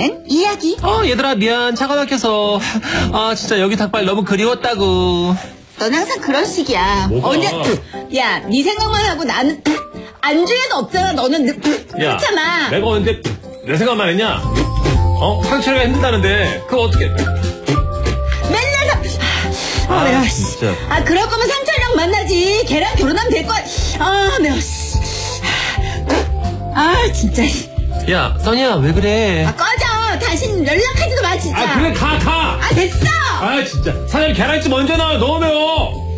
하는 이야기. 얘들아 미안 차가 막혀서 진짜 여기 닭발 너무 그리웠다고. 넌 항상 그런 식이야. 뭐가? 언제 야, 네 생각만 하고 나는 안주에도 없잖아. 너는 그렇잖아. 내가 언제 내 생각만 했냐? 상철이가 힘들다는데 그거 어떻게? 맨날 매워. 진짜. 그럴 거면 상철이랑 만나지. 걔랑 결혼하면 될 거야. 매워. 진짜. 야 써니야 왜 그래? 꺼져. 다신 연락하지도 마 진짜. 그래 가. 됐어. 진짜 사장님 계란찜 먼저 나와 너무 매워.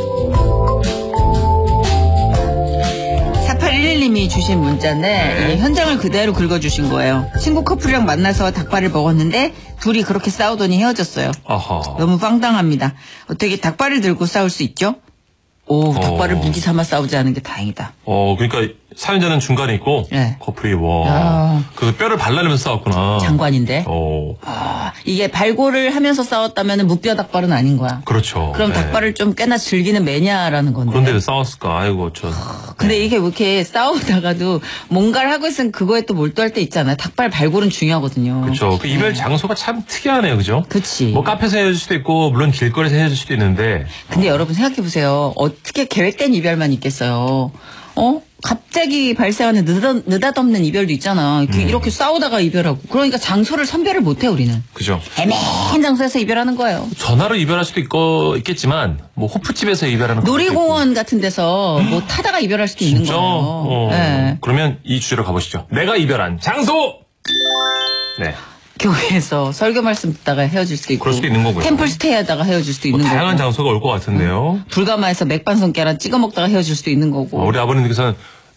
4811님이 주신 문자인데 현장을 그대로 긁어주신 거예요. 친구 커플이랑 만나서 닭발을 먹었는데 둘이 그렇게 싸우더니 헤어졌어요. 아하. 너무 황당합니다. 어떻게 닭발을 들고 싸울 수 있죠? 닭발을 무기 삼아 싸우지 않은 게 다행이다. 그러니까 사연자는 중간에 있고 네. 커플이 그 뼈를 발라내면서 싸웠구나. 장관인데. 이게 발골을 하면서 싸웠다면 무뼈 닭발은 아닌 거야. 그렇죠. 그럼 닭발을 좀 꽤나 즐기는 매니아라는 건데. 그런데 왜 싸웠을까? 아이고 근데 이게 왜 이렇게 싸우다가도 뭔가를 하고 있으면 그거에 또 몰두할 때 있잖아요. 닭발 발골은 중요하거든요. 그렇죠. 그 이별 장소가 참 특이하네요, 그죠? 그치. 뭐 카페에서 헤어질 수도 있고 물론 길거리에서 헤어질 수도 있는데. 근데 여러분 생각해 보세요. 어떻게 계획된 이별만 있겠어요? 갑자기 발생하는 느닷없는 이별도 있잖아. 이렇게 싸우다가 이별하고. 그러니까 장소를 선별을 못해 우리는. 그죠. 애매한 장소에서 이별하는 거예요. 전화로 이별할 수도 있겠지만 뭐 호프집에서 이별하는 놀이공원 같은 데서 뭐 타다가 이별할 수도 있는 거예요. 네. 그러면 이 주제로 가보시죠. 내가 이별한 장소. 네. 교회에서 설교 말씀 듣다가 헤어질 수도 있고. 그럴 수도 있는 거고요. 템플스테이 하다가 헤어질 수도 있는 거고. 다양한 장소가 올 것 같은데요. 불가마에서 맥반석 계란 찍어 먹다가 헤어질 수도 있는 거고. 우리 아버님께서는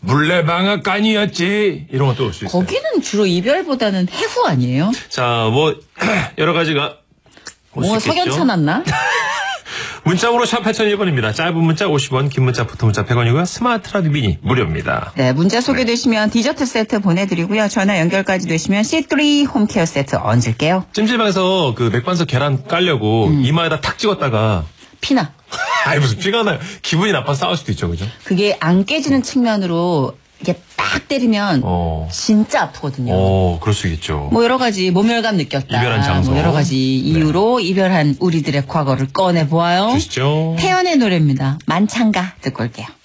물레방앗간이었지 이런 것도 올 수 있어요. 거기는 주로 이별보다는 해후 아니에요? 자, 여러 가지가 뭐 석연차 났나? 문자번호 샵 8001번입니다. 짧은 문자 50원, 긴 문자, 붙은 문자 100원이고요. 스마트 라디오 미니 무료입니다. 네, 문자 소개되시면 디저트 세트 보내드리고요. 전화 연결까지 되시면 C3 홈케어 세트 얹을게요. 찜질방에서 그 맥반석 계란 깔려고 이마에다 탁 찍었다가 피나. 무슨 피가 나요. 기분이 나빠 싸울 수도 있죠, 그죠? 그게 안 깨지는 측면으로 이게 빡 때리면 진짜 아프거든요. 그럴 수 있겠죠. 뭐 여러 가지 모멸감 느꼈다. 이별한 장소. 뭐 여러 가지 이유로 이별한 우리들의 과거를 꺼내보아요. 주시죠. 태연의 노래입니다. 만찬가 듣고 올게요.